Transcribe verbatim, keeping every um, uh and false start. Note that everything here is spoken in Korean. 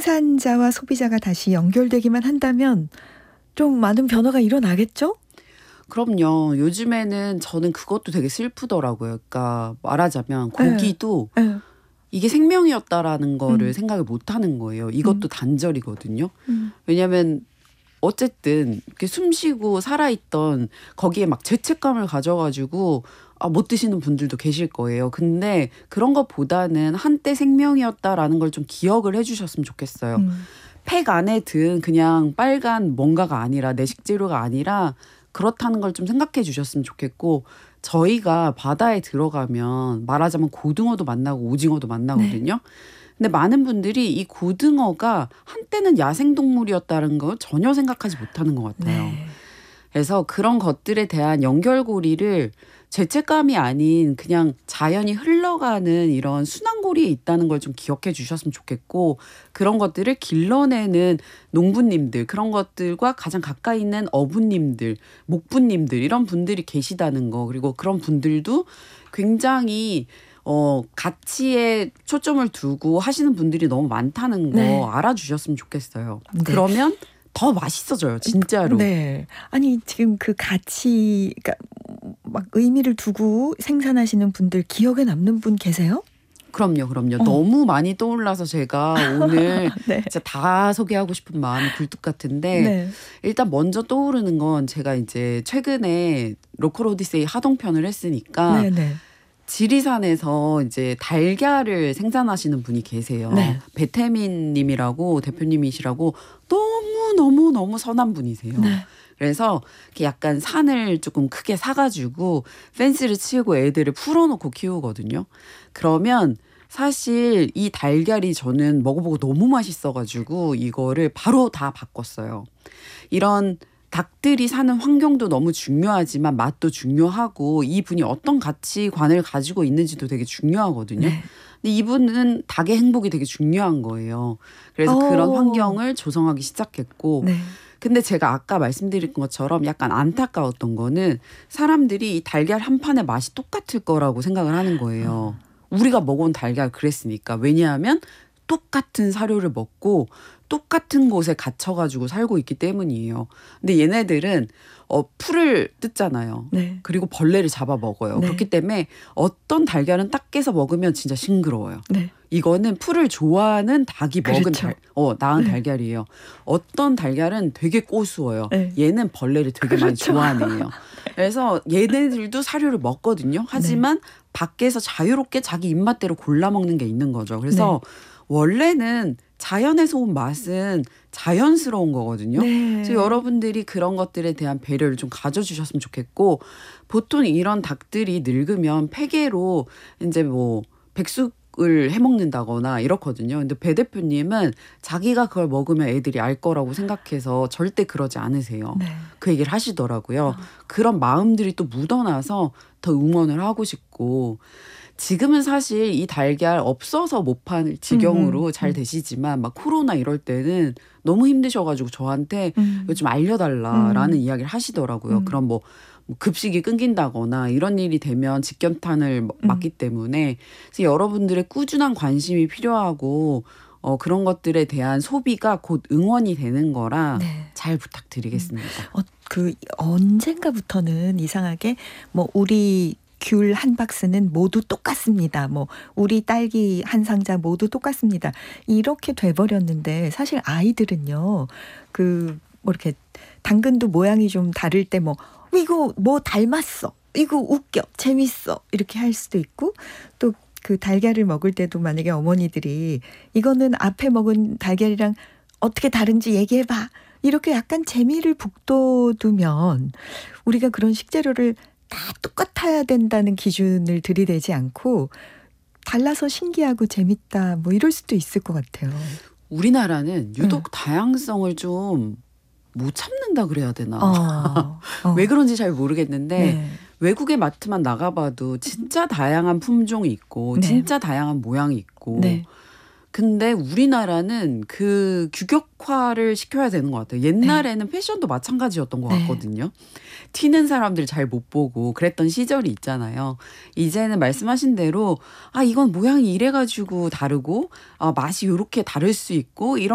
생산자와 소비자가 다시 연결되기만 한다면 좀 많은 변화가 일어나겠죠? 그럼요. 요즘에는 저는 그것도 되게 슬프더라고요. 그러니까 말하자면 고기도 에, 에. 이게 생명이었다라는 거를 음. 생각을 못 하는 거예요. 이것도 음. 단절이거든요. 음. 왜냐하면 어쨌든 이렇게 숨쉬고 살아있던 거기에 막 죄책감을 가져가지고 아, 못 드시는 분들도 계실 거예요. 근데 그런 것보다는 한때 생명이었다라는 걸 좀 기억을 해주셨으면 좋겠어요. 음. 팩 안에 든 그냥 빨간 뭔가가 아니라 내식 재료가 아니라 그렇다는 걸 좀 생각해 주셨으면 좋겠고, 저희가 바다에 들어가면 말하자면 고등어도 만나고 오징어도 만나거든요. 네. 근데 많은 분들이 이 고등어가 한때는 야생동물이었다는 걸 전혀 생각하지 못하는 것 같아요. 네. 그래서 그런 것들에 대한 연결고리를 죄책감이 아닌 그냥 자연이 흘러가는 이런 순환고리에 있다는 걸 좀 기억해 주셨으면 좋겠고, 그런 것들을 길러내는 농부님들, 그런 것들과 가장 가까이 있는 어부님들, 목부님들 이런 분들이 계시다는 거, 그리고 그런 분들도 굉장히 어, 가치에 초점을 두고 하시는 분들이 너무 많다는 거 네. 알아주셨으면 좋겠어요. 네. 그러면 더 맛있어져요, 진짜로. 네. 아니 지금 그 가치, 그러니까 막 의미를 두고 생산하시는 분들 기억에 남는 분 계세요? 그럼요, 그럼요. 어. 너무 많이 떠올라서 제가 오늘 네. 진짜 다 소개하고 싶은 마음이 굴뚝 같은데 네. 일단 먼저 떠오르는 건 제가 이제 최근에 로컬 오디세이 하동편을 했으니까 네, 네. 지리산에서 이제 달걀을 생산하시는 분이 계세요. 네. 배태민 님이라고 대표님이시라고 너무너무너무 선한 분이세요. 네. 그래서 약간 산을 조금 크게 사가지고 펜스를 치고 애들을 풀어놓고 키우거든요. 그러면 사실 이 달걀이 저는 먹어보고 너무 맛있어가지고 이거를 바로 다 바꿨어요. 이런 닭들이 사는 환경도 너무 중요하지만 맛도 중요하고 이분이 어떤 가치관을 가지고 있는지도 되게 중요하거든요. 네. 근데 이분은 닭의 행복이 되게 중요한 거예요. 그래서 오. 그런 환경을 조성하기 시작했고 네. 근데 제가 아까 말씀드린 것처럼 약간 안타까웠던 거는 사람들이 이 달걀 한 판의 맛이 똑같을 거라고 생각을 하는 거예요. 우리가 먹어온 달걀 그랬으니까. 왜냐하면 똑같은 사료를 먹고 똑같은 곳에 갇혀가지고 살고 있기 때문이에요. 근데 얘네들은 어, 풀을 뜯잖아요. 네. 그리고 벌레를 잡아 먹어요. 네. 그렇기 때문에 어떤 달걀은 딱 깨서 먹으면 진짜 싱그러워요. 네. 이거는 풀을 좋아하는 닭이 그렇죠. 먹은 달, 어, 낳은 네. 달걀이에요. 어떤 달걀은 되게 고수워요. 네. 얘는 벌레를 되게 그렇죠. 많이 좋아하는 애요. 그래서 얘네들도 사료를 먹거든요. 하지만 네. 밖에서 자유롭게 자기 입맛대로 골라 먹는 게 있는 거죠. 그래서 네. 원래는 자연에서 온 맛은 자연스러운 거거든요. 네. 그래서 여러분들이 그런 것들에 대한 배려를 좀 가져주셨으면 좋겠고, 보통 이런 닭들이 늙으면 폐계로 이제 뭐 백숙을 해먹는다거나 이렇거든요. 근데 배 대표님은 자기가 그걸 먹으면 애들이 알 거라고 생각해서 절대 그러지 않으세요. 네. 그 얘기를 하시더라고요. 아. 그런 마음들이 또 묻어나서 더 응원을 하고 싶고, 지금은 사실 이 달걀 없어서 못 팔 지경으로 음, 잘 되시지만 막 코로나 이럴 때는 너무 힘드셔가지고 저한테 음. 이거 좀 알려달라라는 음. 이야기를 하시더라고요. 음. 그럼 뭐 급식이 끊긴다거나 이런 일이 되면 직견탄을 음. 맞기 때문에 그래서 여러분들의 꾸준한 관심이 필요하고 어, 그런 것들에 대한 소비가 곧 응원이 되는 거라 네. 잘 부탁드리겠습니다. 음. 어, 그 언젠가부터는 이상하게 뭐 우리 귤 한 박스는 모두 똑같습니다. 뭐 우리 딸기 한 상자 모두 똑같습니다. 이렇게 돼버렸는데 사실 아이들은요. 그 뭐 이렇게 당근도 모양이 좀 다를 때 뭐 이거 뭐 닮았어. 이거 웃겨. 재밌어. 이렇게 할 수도 있고 또 그 달걀을 먹을 때도 만약에 어머니들이 이거는 앞에 먹은 달걀이랑 어떻게 다른지 얘기해봐. 이렇게 약간 재미를 북돋우면 우리가 그런 식재료를 다 똑같아야 된다는 기준을 들이대지 않고 달라서 신기하고 재밌다 뭐 이럴 수도 있을 것 같아요. 우리나라는 유독 응. 다양성을 좀 못 참는다 그래야 되나. 어, 어. 왜 그런지 잘 모르겠는데 네. 외국의 마트만 나가봐도 진짜 다양한 품종이 있고 네. 진짜 다양한 모양이 있고 네. 근데 우리나라는 그 규격화를 시켜야 되는 것 같아요. 옛날에는 네. 패션도 마찬가지였던 것 네. 같거든요. 튀는 사람들 잘 못 보고 그랬던 시절이 있잖아요. 이제는 말씀하신 대로 아 이건 모양이 이래가지고 다르고 아, 맛이 이렇게 다를 수 있고 이런